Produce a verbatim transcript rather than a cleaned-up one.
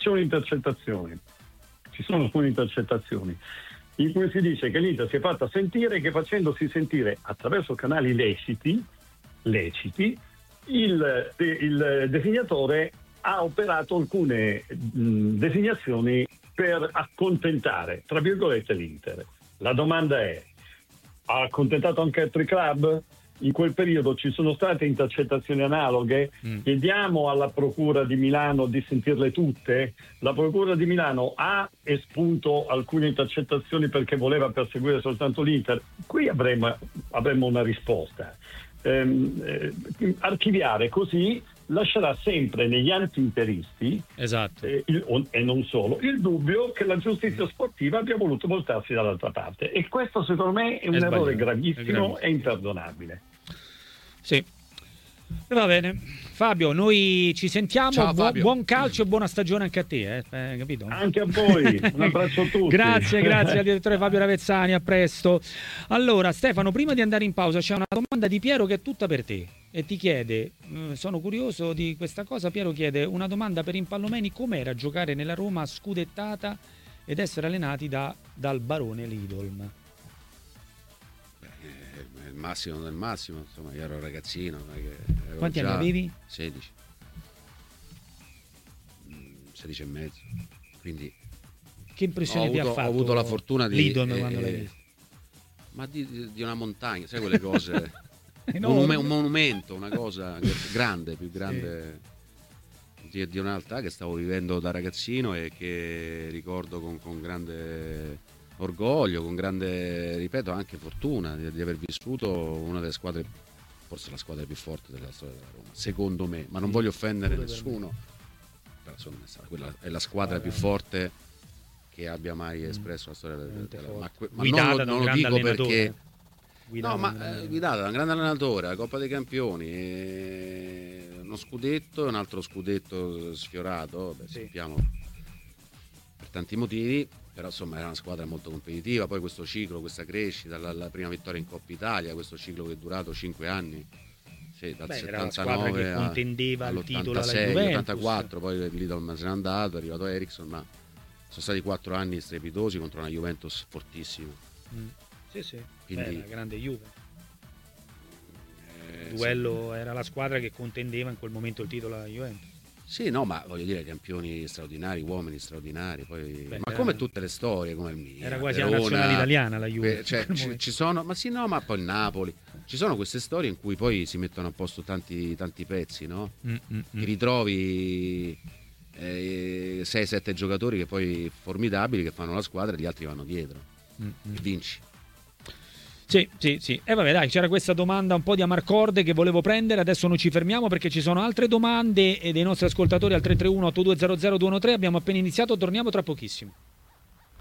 c'è un'intercettazione, ci sono alcune intercettazioni in cui si dice che l'Inter si è fatta sentire, che facendosi sentire attraverso canali leciti, leciti il, il designatore ha operato alcune mh, designazioni per accontentare, tra virgolette, l'Inter. La domanda è: ha accontentato anche altri club? In quel periodo ci sono state intercettazioni analoghe? Mm. Chiediamo alla Procura di Milano di sentirle tutte. La Procura di Milano ha espunto alcune intercettazioni perché voleva perseguire soltanto l'Inter? Qui avremo, avremo una risposta. Ehm, eh, archiviare così lascerà sempre negli anti-interisti, esatto. eh, il, e non solo, il dubbio che la giustizia sportiva abbia voluto voltarsi dall'altra parte, e questo secondo me è un è errore gravissimo, gravissimo e imperdonabile. Sì, va bene. Fabio, noi ci sentiamo. Ciao, buon, Fabio. buon calcio e buona stagione anche a te, eh? Eh, capito? Anche a voi, un abbraccio a tutti. Grazie, grazie al direttore Fabio Ravezzani, a presto. Allora, Stefano, prima di andare in pausa c'è una domanda di Piero che è tutta per te e ti chiede, eh, sono curioso di questa cosa, Piero chiede una domanda per Impallomeni: com'era giocare nella Roma scudettata ed essere allenati da, dal barone Lidolm? Il massimo del massimo, insomma, io ero ragazzino. Quanti anni avevi? sedici. sedici e mezzo. Quindi che impressione ho ti avuto, ha fatto? Ho avuto la fortuna di Lidolm eh, quando l'hai visto? Ma di, di una montagna, sai quelle cose? No, un, un monumento, una cosa grande, più grande sì. di, di un'altra che stavo vivendo da ragazzino e che ricordo con, con grande orgoglio, con grande, ripeto, anche fortuna di, di aver vissuto una delle squadre, forse la squadra più forte della storia della Roma, secondo me, ma non voglio offendere nessuno, però insomma, quella è la squadra più forte che abbia mai espresso la storia della, della Roma. Ma, ma non, non lo dico perché no, ma eh, guidata da un grande allenatore, la Coppa dei Campioni, eh, uno scudetto e un altro scudetto sfiorato, beh, sì. Sappiamo per tanti motivi. Però insomma era una squadra molto competitiva, poi questo ciclo, questa crescita, la, la prima vittoria in Coppa Italia, questo ciclo che è durato cinque anni, sì, dal Beh, settantanove che contendeva il titolo alla all'ottantasei, Juventus. ottantaquattro, poi Lidolm se n'è andato, è arrivato Eriksson, ma sono stati quattro anni strepitosi contro una Juventus fortissima. Mm. Sì, sì, quindi, beh, la grande Juve. Eh, il duello sì. Era la squadra che contendeva in quel momento il titolo alla Juventus. Sì, no, ma voglio dire, campioni straordinari, uomini straordinari, poi Beh, ma era, come tutte le storie, come il mio. Era quasi Verona, la nazionale italiana la Juve. Cioè, ci, ci sono, ma sì, no, ma poi il Napoli. Ci sono queste storie in cui poi si mettono a posto tanti, tanti pezzi, no? Mm, mm, mm. Ti ritrovi eh, sei sette giocatori che poi formidabili, che fanno la squadra e gli altri vanno dietro. Mm, mm. E vinci. Sì, sì, sì. E eh vabbè, dai, c'era questa domanda un po' di amarcorde che volevo prendere. Adesso non ci fermiamo perché ci sono altre domande e dei nostri ascoltatori al tre tre uno otto due zero zero due uno tre. Abbiamo appena iniziato, torniamo tra pochissimo.